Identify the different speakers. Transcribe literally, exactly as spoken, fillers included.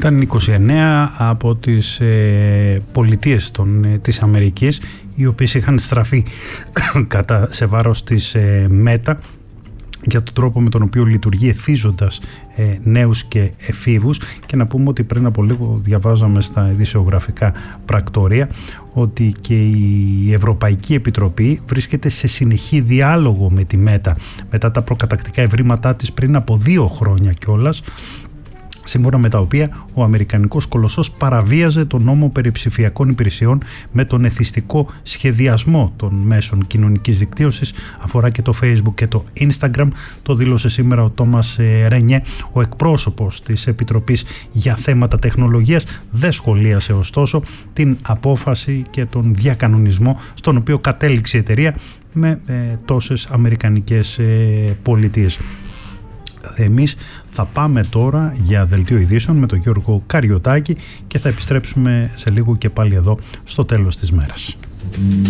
Speaker 1: Ήταν είκοσι εννέα από τις ε, πολιτείες των, ε, της Αμερικής, οι οποίες είχαν στραφεί κατά, σε βάρος της ε, Meta για τον τρόπο με τον οποίο λειτουργεί εθίζοντας ε, νέους και εφήβους. Και να πούμε ότι πριν από λίγο διαβάζαμε στα ειδησιογραφικά πρακτορία ότι και η Ευρωπαϊκή Επιτροπή βρίσκεται σε συνεχή διάλογο με τη Meta μετά τα προκατακτικά ευρήματά της πριν από δύο χρόνια κιόλας, σύμφωνα με τα οποία ο Αμερικανικός κολοσσός παραβίαζε τον νόμο περί ψηφιακών υπηρεσιών με τον εθιστικό σχεδιασμό των μέσων κοινωνικής δικτύωσης. Αφορά και το Facebook και το Instagram. Το δήλωσε σήμερα ο Τόμας Ρενιέ, ο εκπρόσωπος της Επιτροπής για θέματα τεχνολογίας. Δεν σχολίασε ωστόσο την απόφαση και τον διακανονισμό στον οποίο κατέληξε η εταιρεία με ε, τόσες αμερικανικές ε, πολιτείες. Εμείς θα πάμε τώρα για δελτίο ειδήσεων με τον Γιώργο Καριωτάκη και θα επιστρέψουμε σε λίγο και πάλι εδώ στο τέλος της μέρας.